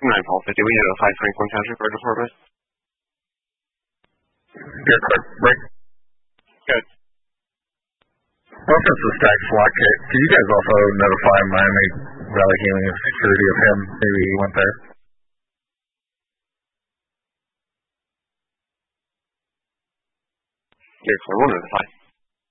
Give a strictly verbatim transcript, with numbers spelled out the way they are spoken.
nine Paul fifty, we notify Franklin Township Fire Department. Good, quick break. Good. Well, since the Stack SWAT kit, can you guys also notify Miami Valley Healing and Security of him? Maybe he went there. Yes, sir, we'll notify.